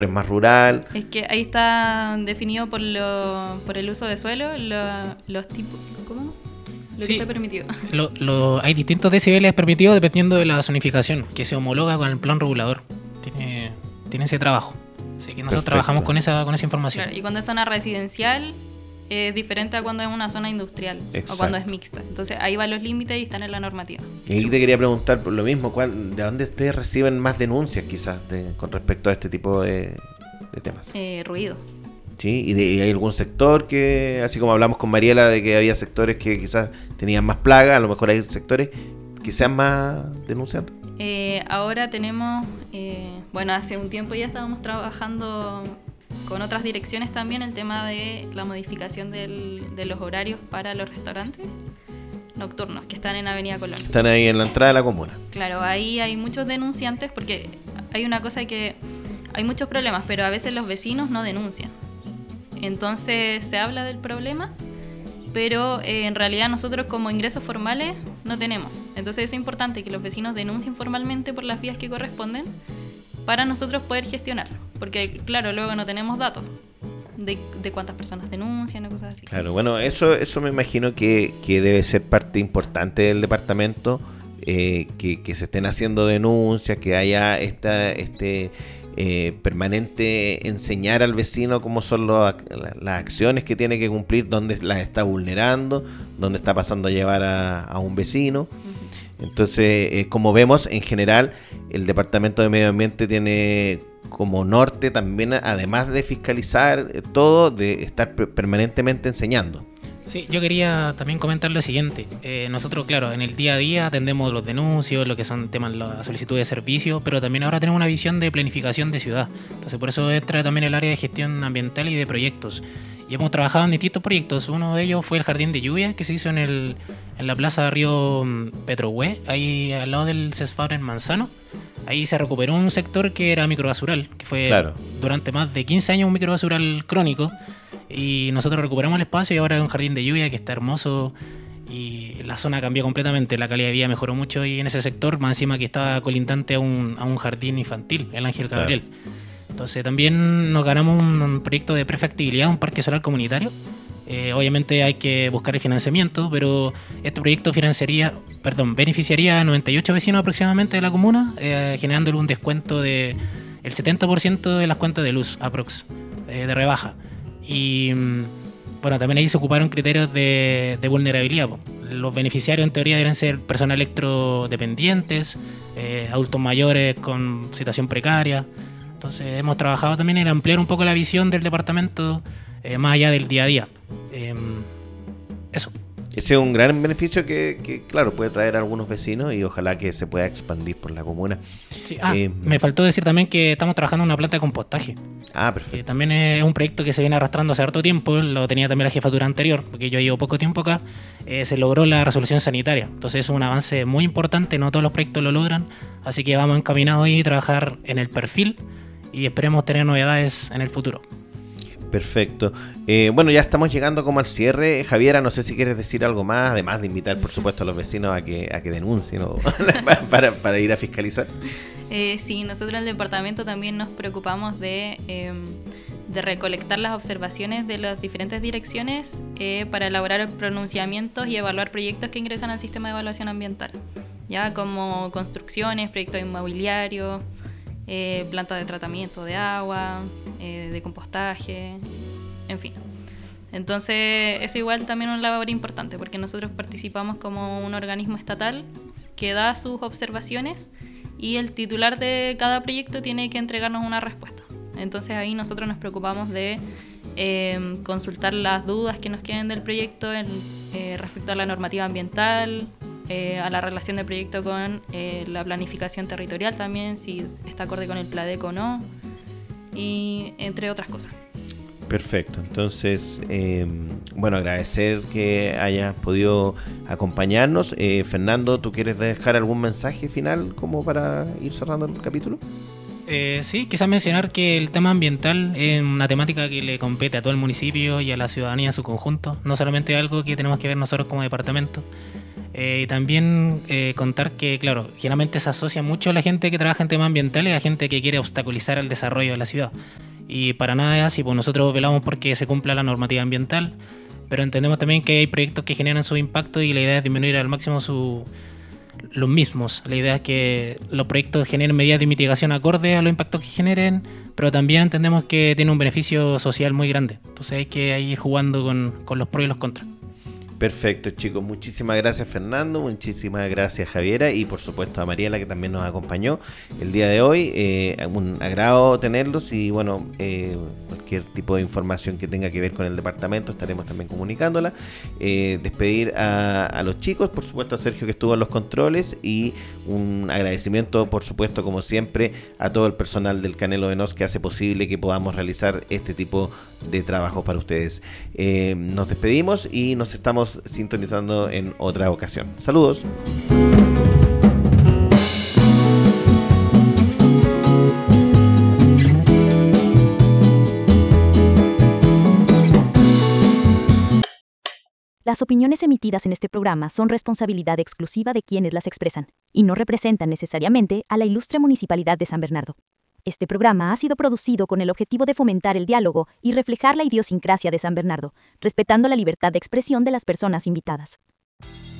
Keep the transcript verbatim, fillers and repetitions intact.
es más rural. Es que ahí está definido por lo, por el uso de suelo, lo, los tipos, ¿cómo? Lo Sí. que está permitido. Lo, lo, hay distintos decibeles permitidos dependiendo de la zonificación, que se homologa con el plan regulador. Tiene, tiene ese trabajo. Así que nosotros Perfecto. trabajamos con esa, con esa información. Claro, y cuando es zona residencial es diferente a cuando es una zona industrial. Exacto. O cuando es mixta. Entonces ahí van los límites y están en la normativa. Y ahí te quería preguntar por lo mismo, ¿cuál, ¿de dónde ustedes reciben más denuncias quizás de, con respecto a este tipo de, de temas? Eh, ruido. ¿Sí? ¿Y, de, y hay algún sector que, así como hablamos con Mariela, de que había sectores que quizás tenían más plaga, a lo mejor hay sectores que sean más denunciantes? Eh, ahora tenemos, eh, bueno, hace un tiempo ya estábamos trabajando con otras direcciones también el tema de la modificación del, de los horarios para los restaurantes nocturnos que están en Avenida Colón. Están ahí en la entrada de la comuna. Claro, ahí hay muchos denunciantes porque hay una cosa que hay muchos problemas, pero a veces los vecinos no denuncian. Entonces se habla del problema, pero eh, en realidad nosotros como ingresos formales no tenemos. Entonces es importante que los vecinos denuncien formalmente por las vías que corresponden para nosotros poder gestionarlo. Porque claro, luego no tenemos datos de, de cuántas personas denuncian o cosas así. Claro, bueno, eso eso me imagino que, que debe ser parte importante del departamento, eh, que, que se estén haciendo denuncias, que haya esta este eh, permanente enseñar al vecino cómo son los, las acciones que tiene que cumplir, dónde las está vulnerando, dónde está pasando a llevar a, a un vecino. Uh-huh. Entonces, eh, como vemos, en general, el Departamento de Medio Ambiente tiene como norte también, además de fiscalizar eh, todo, de estar per- permanentemente enseñando. Sí, yo quería también comentar lo siguiente. Eh, nosotros, claro, en el día a día atendemos los denuncios, lo que son temas, la solicitud de servicio, pero también ahora tenemos una visión de planificación de ciudad. Entonces, por eso entra también el área de gestión ambiental y de proyectos. Y hemos trabajado en distintos proyectos. Uno de ellos fue el jardín de lluvia, que se hizo en, el, en la plaza de Río Petrohue, ahí al lado del Cesfabra en Manzano. Ahí se recuperó un sector que era microbasural, que fue claro. durante más de quince años un microbasural crónico. Y nosotros recuperamos el espacio y ahora es un jardín de lluvia que está hermoso y la zona cambió completamente, la calidad de vida mejoró mucho y en ese sector, más encima que estaba colindante a un, a un jardín infantil, el Ángel Gabriel. Claro. Entonces también nos ganamos un, un proyecto de prefactibilidad, un parque solar comunitario. Eh, obviamente hay que buscar el financiamiento, pero este proyecto financiaría, perdón, beneficiaría a noventa y ocho vecinos aproximadamente de la comuna, eh, generándole un descuento de el setenta por ciento de las cuentas de luz, aprox, eh, de rebaja. Y bueno, también ahí se ocuparon criterios de, de vulnerabilidad. Los beneficiarios en teoría deben ser personas electrodependientes, eh, adultos mayores con situación precaria. Entonces hemos trabajado también en ampliar un poco la visión del departamento eh, más allá del día a día. Eh, eso. Ese es un gran beneficio que, que, claro, puede traer a algunos vecinos y ojalá que se pueda expandir por la comuna. Sí, ah, eh, me faltó decir también que estamos trabajando en una planta de compostaje. Ah, perfecto. Que también es un proyecto que se viene arrastrando hace harto tiempo, lo tenía también la jefatura anterior, porque yo llevo poco tiempo acá, eh, se logró la resolución sanitaria. Entonces es un avance muy importante, no todos los proyectos lo logran, así que vamos encaminados ahí a trabajar en el perfil y esperemos tener novedades en el futuro. Perfecto. Eh, bueno, ya estamos llegando como al cierre. Javiera, no sé si quieres decir algo más, además de invitar, por supuesto, a los vecinos a que, a que denuncien o para, para ir a fiscalizar. Eh, sí, nosotros en el departamento también nos preocupamos de, eh, de recolectar las observaciones de las diferentes direcciones eh, para elaborar pronunciamientos y evaluar proyectos que ingresan al sistema de evaluación ambiental, ya como construcciones, proyectos inmobiliarios, Eh, plantas de tratamiento de agua, eh, de compostaje, en fin. Entonces eso igual también es una labor importante porque nosotros participamos como un organismo estatal que da sus observaciones y el titular de cada proyecto tiene que entregarnos una respuesta. Entonces ahí nosotros nos preocupamos de eh, consultar las dudas que nos queden del proyecto en, eh, respecto a la normativa ambiental, Eh, a la relación del proyecto con eh, la planificación territorial también, si está acorde con el PLADEC o no, y entre otras cosas. Perfecto, entonces, eh, bueno, agradecer que hayas podido acompañarnos. Eh, Fernando, ¿tú quieres dejar algún mensaje final como para ir cerrando el capítulo? Eh, sí, quizás mencionar que el tema ambiental es una temática que le compete a todo el municipio y a la ciudadanía en su conjunto, no solamente algo que tenemos que ver nosotros como departamento. Eh, y también eh, contar que, claro, generalmente se asocia mucho la gente que trabaja en temas ambientales a gente que quiere obstaculizar el desarrollo de la ciudad. Y para nada es así, pues nosotros velamos porque se cumpla la normativa ambiental, pero entendemos también que hay proyectos que generan su impacto y la idea es disminuir al máximo su, los mismos. La idea es que los proyectos generen medidas de mitigación acorde a los impactos que generen, pero también entendemos que tiene un beneficio social muy grande. Entonces hay que ir jugando con, con los pros y los contras. Perfecto, chicos. Muchísimas gracias, Fernando. Muchísimas gracias, Javiera. Y por supuesto a Mariela, que también nos acompañó el día de hoy. Eh, un agrado tenerlos. Y bueno, eh, cualquier tipo de información que tenga que ver con el departamento estaremos también comunicándola. Eh, despedir a, a los chicos, por supuesto a Sergio, que estuvo en los controles. Y un agradecimiento, por supuesto, como siempre, a todo el personal del Canelo de Nos que hace posible que podamos realizar este tipo de trabajo para ustedes. Eh, nos despedimos y nos estamos sintonizando en otra ocasión. Saludos. Las opiniones emitidas en este programa son responsabilidad exclusiva de quienes las expresan, y no representan necesariamente a la ilustre Municipalidad de San Bernardo. Este programa ha sido producido con el objetivo de fomentar el diálogo y reflejar la idiosincrasia de San Bernardo, respetando la libertad de expresión de las personas invitadas.